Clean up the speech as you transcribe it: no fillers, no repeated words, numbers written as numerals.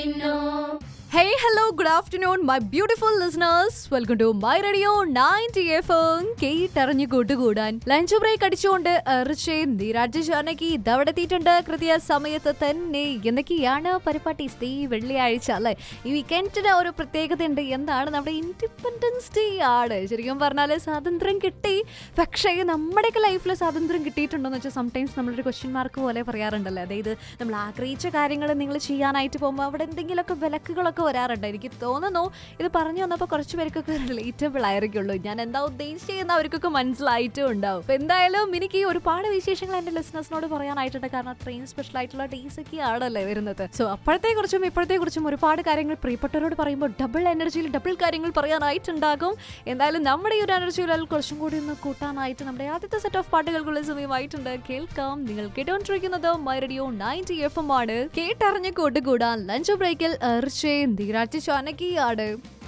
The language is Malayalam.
Hey, hello, good afternoon, my beautiful listeners. Welcome to my radio 90 FM. കേട്ടറിഞ്ഞു കൂട്ടുകൂടാൻ ലഞ്ച് ബ്രേക്ക് അടിച്ചുകൊണ്ട് നീരാജ് ജാനകി ഇതവിടെത്തിയിട്ടുണ്ട് കൃത്യ സമയത്ത് തന്നെ. എന്തൊക്കെയാണ് പരിപാടി? ഈ വെള്ളിയാഴ്ച അല്ലെ, ഈ വീക്കെൻഡിന് ഒരു പ്രത്യേകത ഉണ്ട്. എന്താണ്? നമ്മുടെ ഇൻഡിപെൻഡൻസ് ഡേ ആണ്. ശരിക്കും പറഞ്ഞാൽ സ്വാതന്ത്ര്യം കിട്ടി. പക്ഷേ നമ്മുടെയൊക്കെ ലൈഫിൽ സ്വാതന്ത്ര്യം കിട്ടിയിട്ടുണ്ടോന്ന് വെച്ചാൽ സംടൈംസ് നമ്മളൊരു ക്വസ്റ്റ്യൻ മാർക്ക് പോലെ പറയാറുണ്ടല്ലോ. അതായത് നമ്മൾ ആഗ്രഹിച്ച കാര്യങ്ങൾ നിങ്ങൾ ചെയ്യാനായിട്ട് പോകുമ്പോൾ അവിടെ എന്തെങ്കിലുമൊക്കെ വിലക്കുകളൊക്കെ വരാറുണ്ട്. എനിക്ക് തോന്നുന്നു ഇത് പറഞ്ഞു വന്നപ്പോൾ കുറച്ച് പേർക്കൊക്കെ റിലേറ്റബിൾ ആയിരിക്കുള്ളൂ. ഞാൻ എന്താ ഉദ്ദേശിച്ചെന്ന് അവർക്കൊക്കെ മനസ്സിലായിട്ടും ഉണ്ടാവും. അപ്പോൾ എന്തായാലും എനിക്ക് ഒരുപാട് വിശേഷങ്ങൾ എൻ്റെ ലിസണേഴ്സിനോട് പറയാനായിട്ടുണ്ട്. കാരണം അത്രയും സ്പെഷ്യൽ ആയിട്ടുള്ള ഡേയ്സ് ഒക്കെ ആണല്ലേ വരുന്നത്. സോ അപ്പോഴത്തെ കുറിച്ചും ഇപ്പോഴത്തെ കുറിച്ചും ഒരുപാട് കാര്യങ്ങൾ പ്രിയപ്പെട്ടവരോട് പറയുമ്പോൾ ഡബിൾ എനർജിയിൽ ഡബിൾ കാര്യങ്ങൾ പറയാനായിട്ടുണ്ടാകും. എന്തായാലും നമ്മുടെ ഈ ഒരു എനർജി ലെവൽ കുറച്ചും കൂടി ഒന്ന് കൂട്ടാനായിട്ട് നമ്മുടെ ആദ്യത്തെ സെറ്റ് ഓഫ് പാട്ടുകൾക്കുള്ള സമയമായിട്ടുണ്ട്. കേൾക്കാം. നിങ്ങൾ കേട്ടുകൊണ്ടിരിക്കുന്നത് മൈ റേഡിയോ 90 FM ആണ്. കേട്ടറിഞ്ഞ് കൂട്ടുകൂടാൻ ലഞ്ച് ബ്രേക്കിൽ നീരാജ് ജാനകിയാണ്.